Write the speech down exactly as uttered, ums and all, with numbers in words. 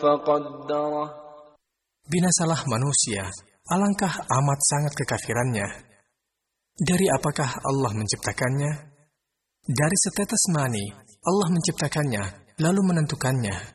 فقدره. Binasalah manusia, alangkah amat sangat kekafirannya. Dari apakah Allah menciptakannya? Dari setetes mani, Allah menciptakannya, lalu menentukannya.